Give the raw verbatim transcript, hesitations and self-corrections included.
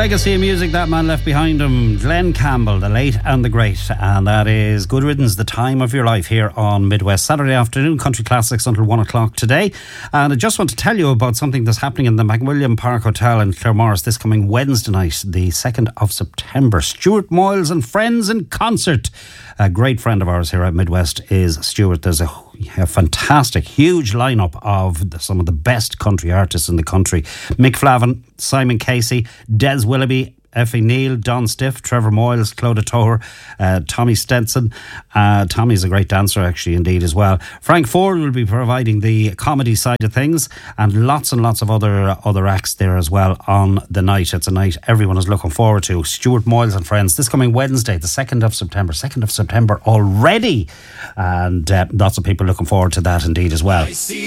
legacy of music that man left behind him, Glenn Campbell, the late and the great. And that is Good Riddance, the time of your life here on Midwest. Saturday afternoon, Country Classics until one o'clock today. And I just want to tell you about something that's happening in the Macmillan Park Hotel in Claremorris this coming Wednesday night, the second of September. Stuart Moyles and Friends in concert. A great friend of ours here at Midwest is Stuart. There's a, a fantastic, huge lineup of the, some of the best country artists in the country. Mick Flavin, Simon Casey, Des Willoughby, Effie Neal, Don Stiff, Trevor Moyles, Clodagh Toher, uh, Tommy Stenson. Uh, Tommy's a great dancer, actually, indeed, as well. Frank Ford will be providing the comedy side of things, and lots and lots of other other acts there as well on the night. It's a night everyone is looking forward to. Stuart Moyles and Friends, this coming Wednesday, the second of September. second of September already. And uh, lots of people looking forward to that, indeed, as well.